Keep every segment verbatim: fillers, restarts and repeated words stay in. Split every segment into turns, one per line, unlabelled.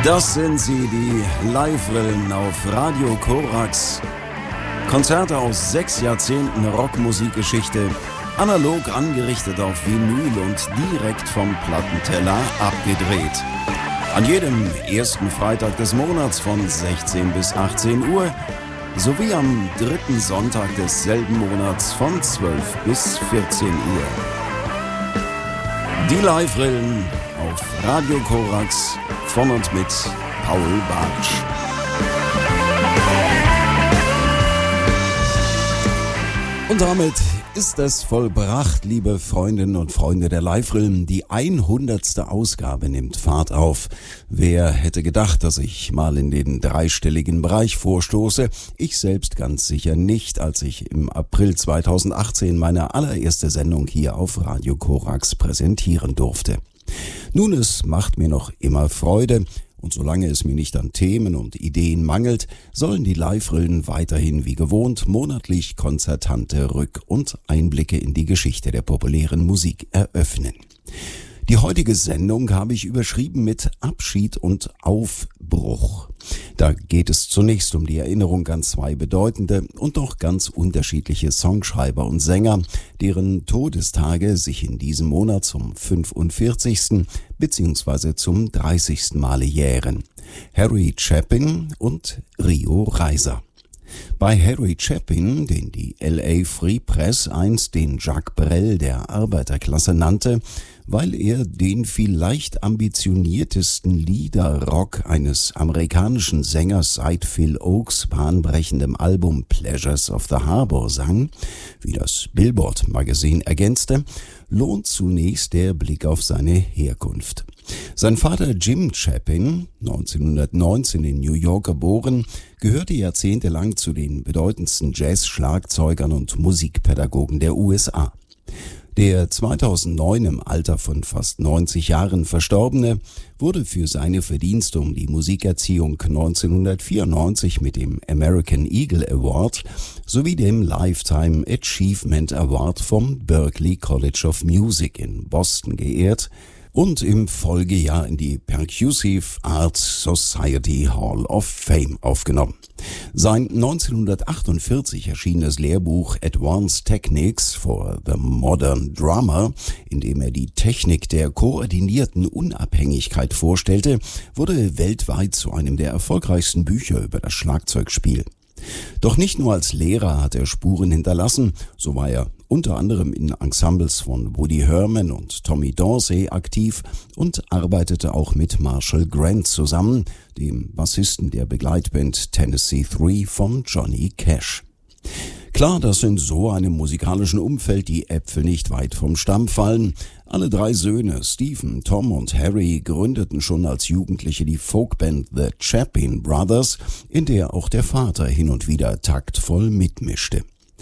Das sind sie, die Live-Rillen auf Radio Korax. Konzerte aus sechs Jahrzehnten Rockmusikgeschichte, analog angerichtet auf Vinyl und direkt vom Plattenteller abgedreht. An jedem ersten Freitag des Monats von sechzehn bis achtzehn Uhr sowie am dritten Sonntag desselben Monats von zwölf bis vierzehn Uhr. Die Live-Rillen auf Radio Korax von und mit Paul Bartsch. Und damit ist es vollbracht, liebe Freundinnen und Freunde der Live-Rillen. Die hundertste Ausgabe nimmt Fahrt auf. Wer hätte gedacht, dass ich mal in den dreistelligen Bereich vorstoße? Ich selbst ganz sicher nicht, als ich im April zweitausendachtzehn meine allererste Sendung hier auf Radio Korax präsentieren durfte. Nun, es macht mir noch immer Freude. Und solange es mir nicht an Themen und Ideen mangelt, sollen die Live-Rillen weiterhin wie gewohnt monatlich konzertante Rück- und Einblicke in die Geschichte der populären Musik eröffnen. Die heutige Sendung habe ich überschrieben mit Abschied und Aufbruch. Da geht es zunächst um die Erinnerung an zwei bedeutende und doch ganz unterschiedliche Songschreiber und Sänger, deren Todestage sich in diesem Monat zum fünfundvierzigsten bzw. zum dreißigsten Male jähren. Harry Chapin und Rio Reiser. Bei Harry Chapin, den die L A Free Press einst den Jacques Brel der Arbeiterklasse nannte, weil er den vielleicht ambitioniertesten Liederrock eines amerikanischen Sängers seit Phil Ochs bahnbrechendem Album Pleasures of the Harbor sang, wie das Billboard Magazin ergänzte, lohnt zunächst der Blick auf seine Herkunft. Sein Vater Jim Chapin, neunzehnhundertneunzehn in New York geboren, gehörte jahrzehntelang zu den bedeutendsten Jazz-Schlagzeugern und Musikpädagogen der U S A. Der zweitausendneun im Alter von fast neunzig Jahren Verstorbene wurde für seine Verdienste um die Musikerziehung neunzehnhundertvierundneunzig mit dem American Eagle Award sowie dem Lifetime Achievement Award vom Berklee College of Music in Boston geehrt und im Folgejahr in die Percussive Arts Society Hall of Fame aufgenommen. Sein neunzehnhundertachtundvierzig erschienenes Lehrbuch Advanced Techniques for the Modern Drummer, in dem er die Technik der koordinierten Unabhängigkeit vorstellte, wurde weltweit zu einem der erfolgreichsten Bücher über das Schlagzeugspiel. Doch nicht nur als Lehrer hat er Spuren hinterlassen, so war er unter anderem in Ensembles von Woody Herman und Tommy Dorsey aktiv und arbeitete auch mit Marshall Grant zusammen, dem Bassisten der Begleitband Tennessee drei von Johnny Cash. Klar, dass in so einem musikalischen Umfeld die Äpfel nicht weit vom Stamm fallen. Alle drei Söhne, Stephen, Tom und Harry, gründeten schon als Jugendliche die Folkband The Chapin Brothers, in der auch der Vater hin und wieder taktvoll mitmischte.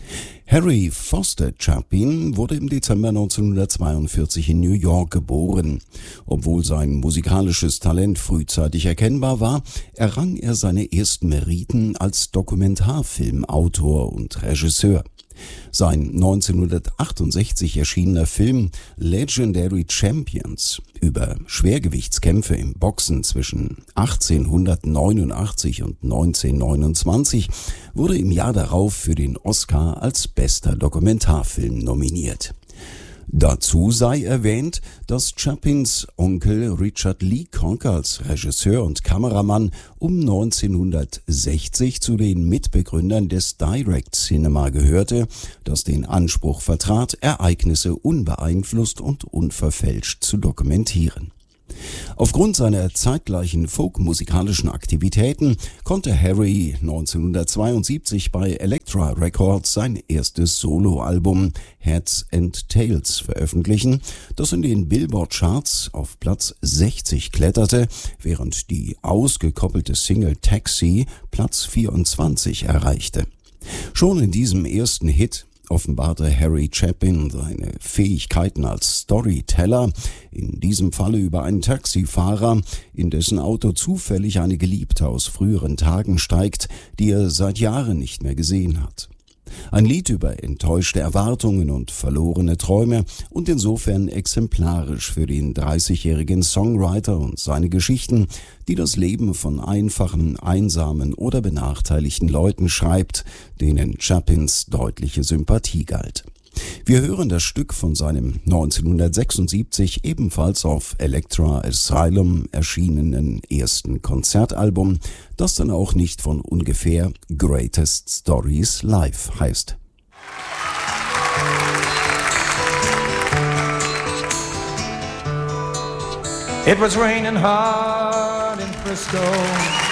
Harry Foster Chapin wurde im Dezember neunzehnhundertzweiundvierzig in New York geboren. Obwohl sein musikalisches Talent frühzeitig erkennbar war, errang er seine ersten Meriten als Dokumentarfilmautor und Regisseur. Sein neunzehnhundertachtundsechzig erschienener Film Legendary Champions über Schwergewichtskämpfe im Boxen zwischen achtzehnhundertneunundachtzig und neunzehnhundertneunundzwanzig wurde im Jahr darauf für den Oscar als bester Dokumentarfilm nominiert. Dazu sei erwähnt, dass Chapins Onkel Richard Leacock als Regisseur und Kameramann um neunzehnhundertsechzig zu den Mitbegründern des Direct Cinema gehörte, das den Anspruch vertrat, Ereignisse unbeeinflusst und unverfälscht zu dokumentieren. Aufgrund seiner zeitgleichen folkmusikalischen Aktivitäten konnte Harry neunzehnhundertzweiundsiebzig bei Elektra Records sein erstes Soloalbum Heads and Tails veröffentlichen, das in den Billboard-Charts auf Platz sechzig kletterte, während die ausgekoppelte Single Taxi Platz vierundzwanzig erreichte. Schon in diesem ersten Hit offenbarte Harry Chapin seine Fähigkeiten als Storyteller, in diesem Falle über einen Taxifahrer, in dessen Auto zufällig eine Geliebte aus früheren Tagen steigt, die er seit Jahren nicht mehr gesehen hat. Ein Lied über enttäuschte Erwartungen und verlorene Träume und insofern exemplarisch für den dreißigjährigen Songwriter und seine Geschichten, die das Leben von einfachen, einsamen oder benachteiligten Leuten schreibt, denen Chapins deutliche Sympathie galt. Wir hören das Stück von seinem neunzehnhundertsechsundsiebzig ebenfalls auf Elektra Asylum erschienenen ersten Konzertalbum, das dann auch nicht von ungefähr Greatest Stories Live heißt.
It was raining hard in Frisco.